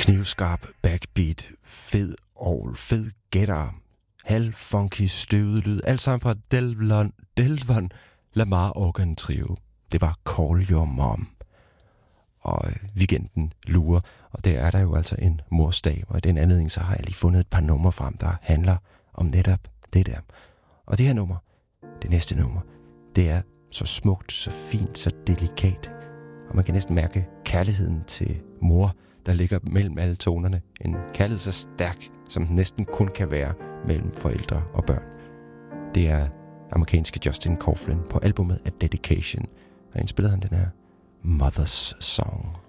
Knivskarp backbeat, fed orgel, fed gætter, halv-funky støvet lyd, alt sammen fra Delvon Lamar Organ Trio. Det var Call Your Mom. Og weekenden lurer, og der er der jo altså en morsdag, og i den anledning så har jeg lige fundet et par numre frem, der handler om netop det der. Og det her nummer, det næste nummer, det er så smukt, så fint, så delikat, og man kan næsten mærke kærligheden til mor, der ligger mellem alle tonerne. En kærlighed så stærk, som den næsten kun kan være mellem forældre og børn. Det er amerikanske Justin Coughlin på albumet A Dedication, og indspillede han den her Mother's Song.